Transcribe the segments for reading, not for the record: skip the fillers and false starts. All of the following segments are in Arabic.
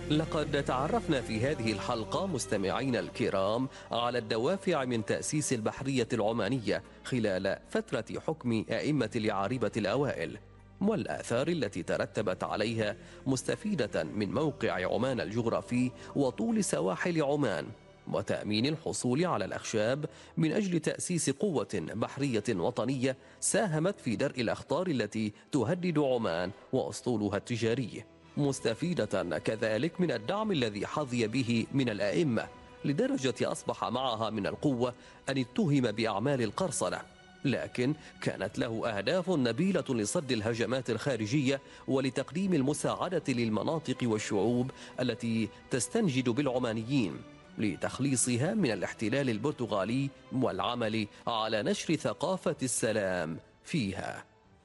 لقد تعرفنا في هذه الحلقة مستمعينا الكرام على الدوافع من تأسيس البحرية العمانية خلال فترة حكم أئمة اليعاربة الأوائل، والآثار التي ترتبت عليها مستفيدة من موقع عمان الجغرافي وطول سواحل عمان، وتأمين الحصول على الأخشاب من أجل تأسيس قوة بحرية وطنية ساهمت في درء الأخطار التي تهدد عمان وأسطولها التجاري، مستفيدة كذلك من الدعم الذي حظي به من الأئمة لدرجة أصبح معها من القوة أن اتهم بأعمال القرصنة، لكن كانت له أهداف نبيلة لصد الهجمات الخارجية ولتقديم المساعدة للمناطق والشعوب التي تستنجد بالعمانيين لتخليصها من الاحتلال البرتغالي والعمل على نشر ثقافة السلام فيها.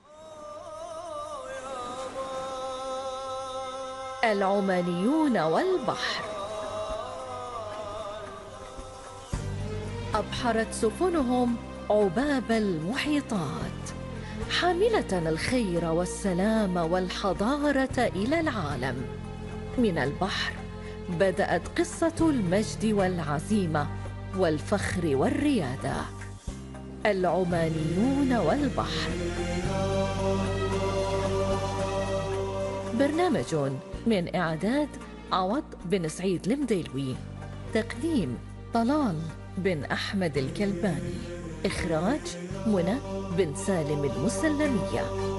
العمانيون والبحر. أبحرت سفنهم عباب المحيطات حاملة الخير والسلام والحضارة إلى العالم. من البحر بدأت قصة المجد والعزيمة والفخر والريادة. العمانيون والبحر، برنامج من إعداد عوض بن سعيد المديلوي، تقديم طلال بن أحمد الكلباني، إخراج منى بن سالم المسلمية.